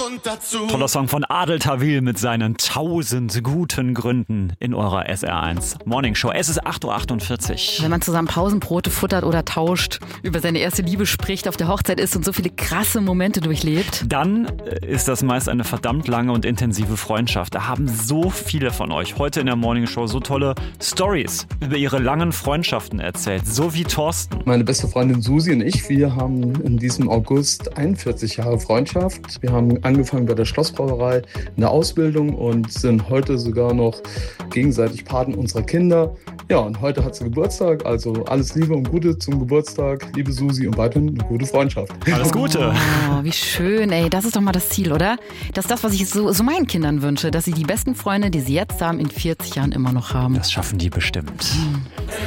Grund dazu. Toller Song von Adel Tawil mit seinen 1000 guten Gründen in eurer SR1 Morning Show. Es ist 8.48 Uhr. Wenn man zusammen Pausenbrote futtert oder tauscht, über seine erste Liebe spricht, auf der Hochzeit ist und so viele krasse Momente durchlebt. Dann ist das meist eine verdammt lange und intensive Freundschaft. Da haben so viele von euch heute in der Morning Show so tolle Stories über ihre langen Freundschaften erzählt. So wie Thorsten. Meine beste Freundin Susi und ich, wir haben in diesem August 41 Jahre Freundschaft. Wir haben angefangen bei der Schlossbrauerei in der Ausbildung und sind heute sogar noch gegenseitig Paten unserer Kinder. Ja, und heute hat sie Geburtstag, also alles Liebe und Gute zum Geburtstag, liebe Susi, und weiterhin eine gute Freundschaft. Alles Gute. Oh, wie schön, ey. Das ist doch mal das Ziel, oder? Das ist das, was ich so meinen Kindern wünsche, dass sie die besten Freunde, die sie jetzt haben, in 40 Jahren immer noch haben. Das schaffen die bestimmt.